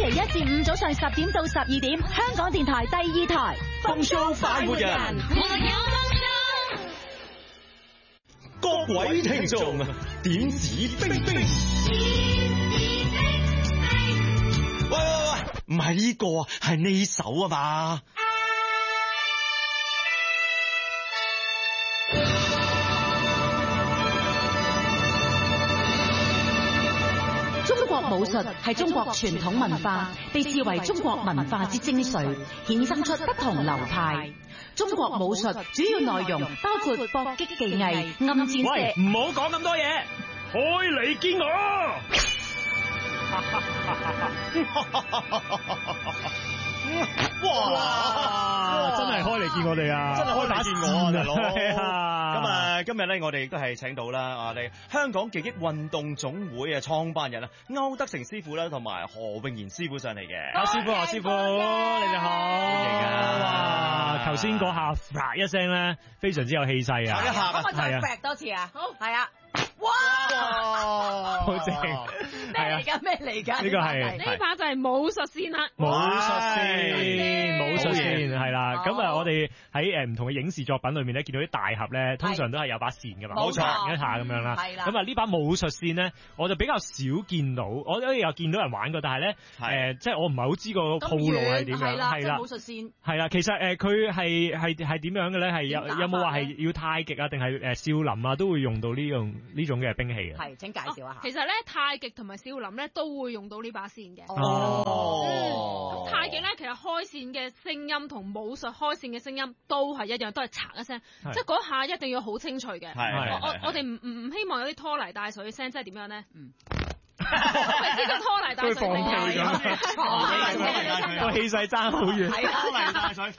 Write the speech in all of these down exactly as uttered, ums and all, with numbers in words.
期一至五早上十點到十二點，香港電台第二台風騷快活人。各位聽眾，點指兵兵。喂喂喂，唔係呢個啊，係呢首啊嘛。 中國武術係中國傳統文化，被視為中國文化之精髓，衍生出不同流派。中國武術主要內容包括搏擊技藝、暗箭射。 喂，唔好講咁多嘢，開嚟見我！ 哇！ 真係開嚟見我哋啊！ 真係開嚟見我啊，大佬！咁啊，今日咧我哋亦都係請到啦，我哋香港技擊運動總會嘅創辦人啊，歐德成師傅啦，同埋何永賢師傅上嚟嘅。 阿師傅，何師傅，你哋好！哇！頭先嗰下啪一聲咧，非常之有氣勢啊！ 一下啊， 咁我再劈多次啊！好，係啊！哇！ 好正， 咩嚟噶？咩嚟噶？ 呢個係呢把就係武術線啦， 武術線，武術線係啦。咁啊，我哋喺誒唔同嘅影視作品裏面咧，見到啲大俠咧，通常都係有把線噶嘛， 冇錯， 一下咁樣啦。 係啦。 咁啊，呢把武術線咧，我就比較少見到，我都有見到人玩過，但係咧誒，即係我唔係好知個套路係點樣，係啦， 武術線係啦。其實誒，佢係係係點樣嘅咧？係有有冇話係要太極啊，定係誒少林啊，都會用到呢樣呢種嘅兵器嘅？ 係，請介紹一下。 其實咧，太極同埋少林咧都會用到呢把線嘅。 哦。 咁太極咧，其實開線嘅聲音同武術開線嘅聲音都係一樣，都係嚓一聲，即係嗰下一定要好清脆嘅。 係我我我哋唔唔唔希望有啲拖泥帶水嘅聲，即係點樣咧？嗯。我係知道拖泥帶水聲嘅。 個氣勢爭好遠。 係啊， 拖泥帶水。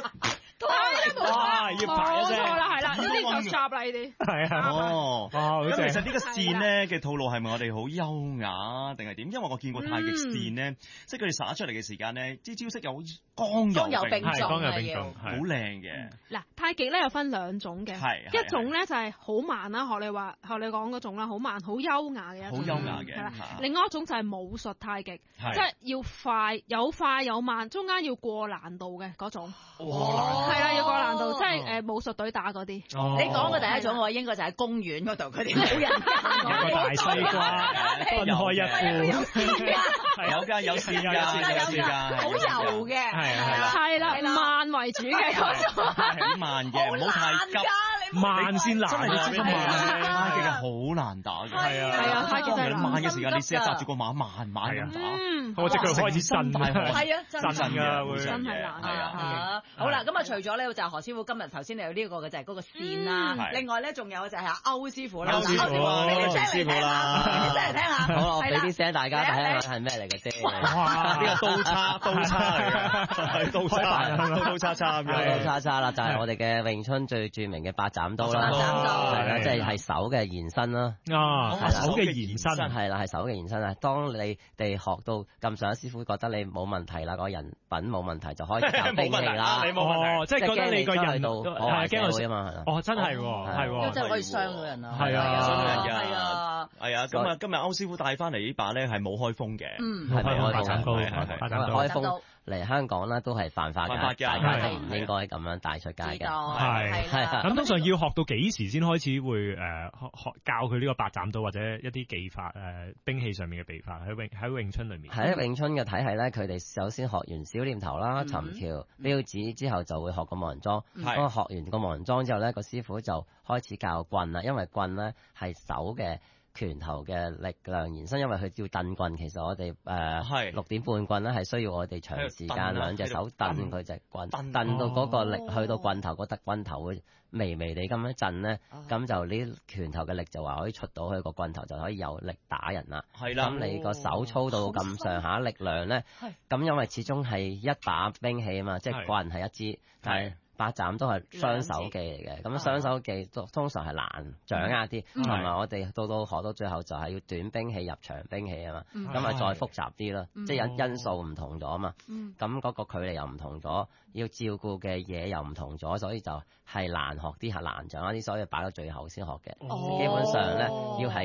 哇！要排一聲， 冇錯啦，係啦，呢啲就插啦呢啲。 係啊， 哦， 咁其實呢個線咧嘅套路係咪我哋好優雅定係點？因為我見過太極線咧，即係佢哋耍出嚟嘅時間咧，啲招式有剛柔並重， 剛柔並重， 好靚嘅。 嗱，太極咧有分兩種嘅， 係一種咧就係好慢啦，學你話學你講嗰種啦，好慢好優雅嘅一種， 好優雅嘅。 係啦，另外一種就係武術太極，即係要快有快有慢，中間要過難度嘅嗰種。係啦，要過難度，即係誒武術隊打嗰啲。你講嘅第一種我應該就喺公園嗰度，佢哋冇人教。 一個大西瓜分開一副， 有㗎有線㗎有線㗎， 好柔嘅， 係啊係啦，慢為主嘅嗰種， 好慢嘅，唔好太急。 慢先難， 真係你知慢太極係好難打嘅。 係啊係啊，太極真係慢嘅時間，你試下紮住個馬慢慢咁打， 我隻腳開始震大汗， 係啊，震㗎會， 真係難啊！好啦，咁啊，除咗咧就何師傅今日頭先你有呢個嘅就係嗰個線啦，另外咧仲有就係阿歐師傅啦， 歐師傅，歐師傅啦， 俾啲聲嚟聽下。 好，我俾啲聲大家睇下係咩嚟嘅啫。 哇！呢個刀叉，刀叉嚟嘅，刀叉，刀叉叉咁樣， 刀叉叉啦，就係我哋嘅詠春最著名嘅八斬刀啦，係啦，即係係手嘅延伸啦。 啊，手嘅延伸係啦，係手嘅延伸啊！當你哋學到咁上下，師傅覺得你冇問題啦，個人品冇問題，就開始教兵器啦。 你冇問題， 即係即係覺得你個人到係驚會啊嘛，係啦。 哦，真係喎，係喎， 真係可以傷到人啊！ 係啊， 傷到人㗎， 係啊， 係啊。咁啊，今日歐師傅帶翻嚟呢把咧係冇開封嘅， 嗯， 係咪八斬刀？八斬刀開封嚟香港咧都係犯法嘅，大家係唔應該咁樣帶出街嘅。 係係咁通常要學到幾時先開始會誒學學教佢呢個八斬刀或者一啲技法誒兵器上面嘅技法喺詠喺詠春裏面？ 喺詠春嘅體系咧，佢哋首先學完小念頭啦、尋橋、標指之後，就會學個無人裝。咁學完個無人裝之後咧，個師傅就開始教棍啦，因為棍咧係手嘅拳頭嘅力量延伸，因為佢要蹬棍，其實我哋誒六點半棍咧係需要我哋長時間兩隻手蹬佢隻棍，蹬到嗰個力去到棍頭嗰得棍頭會微微地咁樣震咧，咁就呢拳頭嘅力就話可以出到去個棍頭就可以有力打人啦。 係啦， 咁你個手操到咁上下力量咧，咁因為始終係一把兵器啊嘛，即係棍係一支，但係八斬都係雙手技嚟嘅，咁雙手技通常係難掌握啲，同埋我哋到到學到最後就係要短兵器入長兵器啊嘛，咁啊再複雜啲啦，即係因因素唔同咗啊嘛，咁嗰個距離又唔同咗，要照顧嘅嘢又唔同咗，所以就係難學啲，係難掌握啲，所以擺到最後先學嘅。基本上咧要係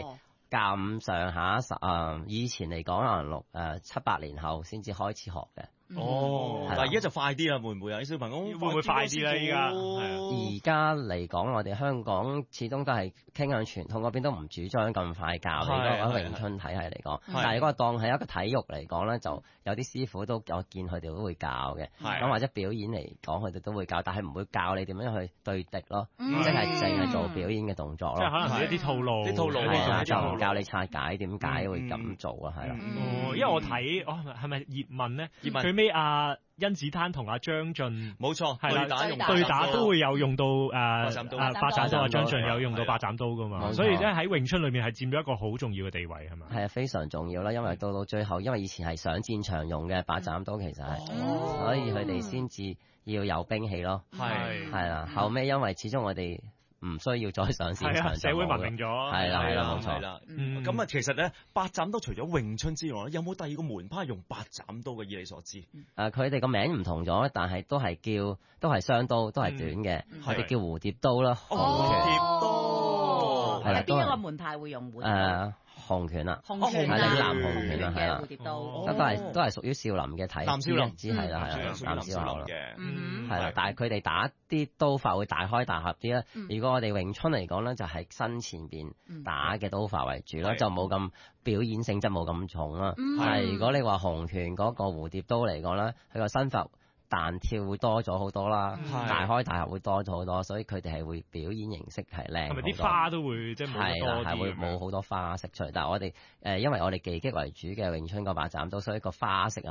咁上下十啊，以前嚟講可能六誒七八年後先至開始學嘅。 哦，但係而家就快啲啦，會唔會啊？啲小朋友會唔會快啲咧？依家而家嚟講，我哋香港始終都係傾向傳統嗰邊，都唔主張咁快教。你講喺詠春體系嚟講，但係如果當係一個體育嚟講咧，就有啲師傅都我見佢哋都會教嘅。咁或者表演嚟講，佢哋都會教，但係唔會教你點樣去對敵咯，即係淨係做表演嘅動作咯。 即係可能係一啲套路， 啲套路係啦，就唔教你拆解點解會咁做啊，係啦。 哦，因為我睇哦係咪葉問咧？ 葉問最尾阿甄子丹同阿張晉， 冇錯， 對打用對打都會有用到誒誒八斬刀啊，張晉有用到八斬刀噶嘛，所以咧喺詠春裏面係佔咗一個好重要嘅地位係嘛？ 係啊，非常重要啦，因為到到最後，因為以前係上戰場用嘅八斬刀，其實係，所以佢哋先至要有兵器咯。 係係啦，後尾因為始終我哋唔需要再上戰場， 社會文明咗， 係啦係啦冇錯啦。咁啊，其實咧八斬刀除咗詠春之外，有冇第二個門派用八斬刀嘅？以你所知？誒， 佢哋個名唔同咗，但係都係叫都係雙刀，都係短嘅，佢哋叫蝴蝶刀啦。 蝴蝶刀係啦， 邊一個門派會用蝴蝶刀？ 誒，洪拳啦， 洪拳係嶺南洪拳啦，係啦， 蝴蝶刀， 都係都係屬於少林嘅體， 南少林只係啦，係啦，南少林嘅， 係啦，但係佢哋打啲刀法會大開大合啲啦。如果我哋詠春嚟講咧，就係身前邊打嘅刀法為主咯，就冇咁表演性質冇咁重啦。但係如果你話洪拳嗰個蝴蝶刀嚟講咧，佢個身法彈跳會多咗好多啦，大開大合會多咗好多，所以佢哋係會表演形式係靚。 係咪啲花都會即係冇多啲？ 係會冇好多花式出嚟。但係我哋誒，因為我哋技擊為主嘅詠春個八斬刀，所以個花式